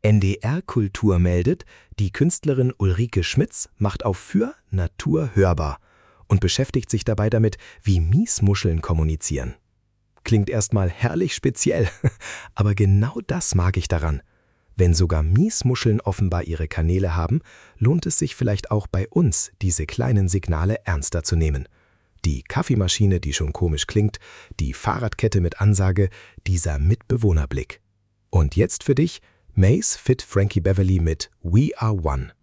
NDR Kultur meldet, die Künstlerin Ulrike Schmitz macht auf für Natur hörbar und beschäftigt sich dabei damit, wie Miesmuscheln kommunizieren. Klingt erstmal herrlich speziell, aber genau das mag ich daran. Wenn sogar Miesmuscheln offenbar ihre Kanäle haben, lohnt es sich vielleicht auch bei uns, diese kleinen Signale ernster zu nehmen. Die Kaffeemaschine, die schon komisch klingt, die Fahrradkette mit Ansage, dieser Mitbewohnerblick. Und jetzt für dich Mace Fit Frankie Beverly mit We Are One.